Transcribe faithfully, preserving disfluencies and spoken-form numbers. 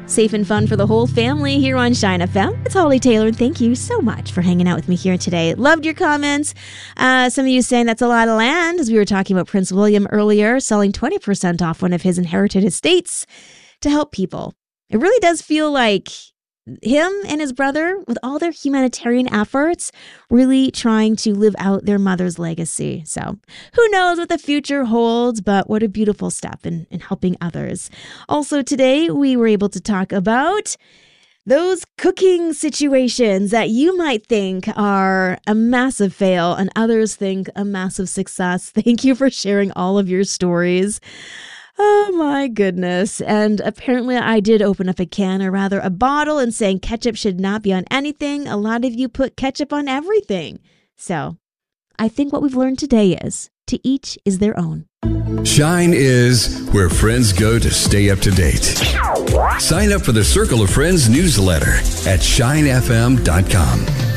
safe and fun for the whole family here on Shine F M. It's Holly Taylor, and thank you so much for hanging out with me here today. Loved your comments. Uh, some of you saying that's a lot of land, as we were talking about Prince William earlier, selling twenty percent off one of his inherited estates to help people. It really does feel like him and his brother, with all their humanitarian efforts, really trying to live out their mother's legacy. So who knows what the future holds, but what a beautiful step in, in helping others. Also today, we were able to talk about those cooking situations that you might think are a massive fail and others think a massive success. Thank you for sharing all of your stories. Oh my goodness. And apparently I did open up a can, or rather a bottle, and saying ketchup should not be on anything. A lot of you put ketchup on everything. So I think what we've learned today is to each is their own. Shine is where friends go to stay up to date. Sign up for the Circle of Friends newsletter at shine f m dot com.